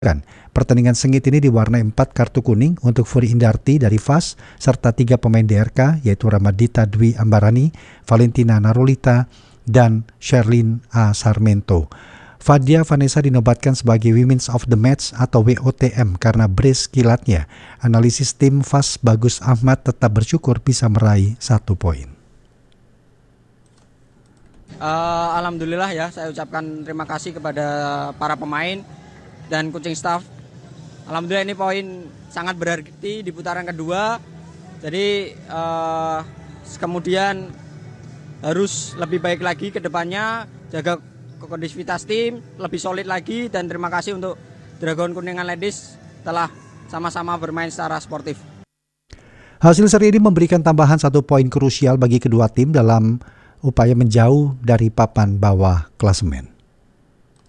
Pertandingan sengit ini diwarnai 4 kartu kuning untuk Furi Indarti dari FAS serta 3 pemain DRK yaitu Ramadita Dwi Ambarani, Valentina Narulita, dan Sherlyn A. Sarmento. Fadia Vanessa dinobatkan sebagai Women's of the Match atau WOTM karena brace kilatnya. Analisis tim FAS Bagus Ahmad tetap bersyukur bisa meraih 1 poin. Alhamdulillah ya, saya ucapkan terima kasih kepada para pemain dan coaching staff. Alhamdulillah ini poin sangat berarti di putaran kedua. Jadi kemudian harus lebih baik lagi ke depannya, jaga kondisivitas tim, lebih solid lagi, dan terima kasih untuk Dragon Kuningan Ladies telah sama-sama bermain secara sportif. Hasil seri ini memberikan tambahan 1 poin krusial bagi kedua tim dalam upaya menjauh dari papan bawah klasemen.